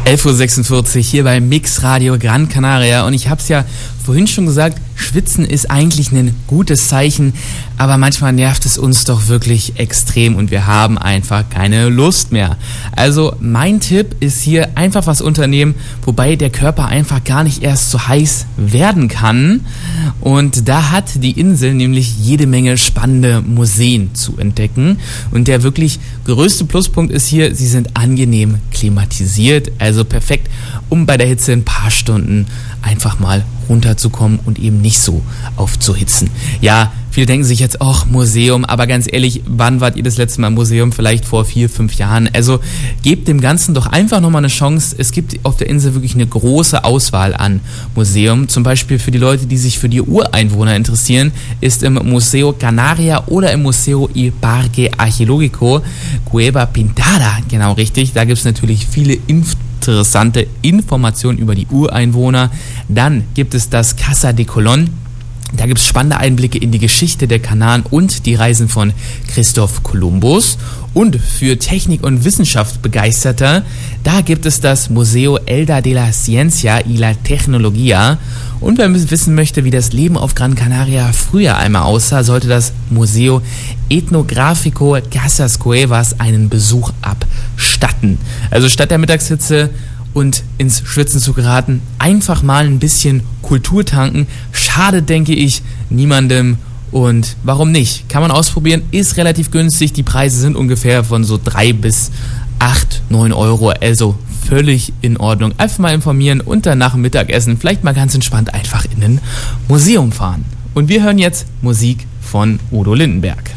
11.46 Uhr hier bei Mix Radio Gran Canaria und ich habe es ja vorhin schon gesagt, Schwitzen ist eigentlich ein gutes Zeichen, aber manchmal nervt es uns doch wirklich extrem und wir haben einfach keine Lust mehr. Also mein Tipp ist hier einfach was unternehmen, wobei der Körper einfach gar nicht erst so heiß werden kann und da hat die Insel nämlich jede Menge spannende Museen zu entdecken und der wirklich größte Pluspunkt ist hier, sie sind angenehm klimatisiert, also perfekt, um bei der Hitze ein paar Stunden einfach mal runterzukommen und eben nicht so aufzuhitzen. Ja, viele denken sich jetzt, ach, Museum, aber ganz ehrlich, wann wart ihr das letzte Mal im Museum? Vielleicht vor 4-5 Jahren. Also gebt dem Ganzen doch einfach nochmal eine Chance. Es gibt auf der Insel wirklich eine große Auswahl an Museum. Zum Beispiel für die Leute, die sich für die Ureinwohner interessieren, ist im Museo Canaria oder im Museo y Parque Arqueológico Cueva Pintada, genau richtig. Da gibt es natürlich viele interessante Informationen über die Ureinwohner. Dann gibt es das Casa de Colón. Da gibt es spannende Einblicke in die Geschichte der Kanaren und die Reisen von Christoph Kolumbus. Und für Technik und Wissenschaft Begeisterter, da gibt es das Museo Elda de la Ciencia y la Tecnología. Und wer wissen möchte, wie das Leben auf Gran Canaria früher einmal aussah, sollte das Museo Etnográfico Casas Cuevas einen Besuch abstatten. Also statt der Mittagshitze und ins Schwitzen zu geraten, einfach mal ein bisschen Kultur tanken. Schadet, denke ich, niemandem. Und warum nicht? Kann man ausprobieren, ist relativ günstig. Die Preise sind ungefähr von so 3 bis 8, 9 Euro. Also völlig in Ordnung. Einfach mal informieren und dann nach dem Mittagessen vielleicht mal ganz entspannt einfach in ein Museum fahren. Und wir hören jetzt Musik von Udo Lindenberg.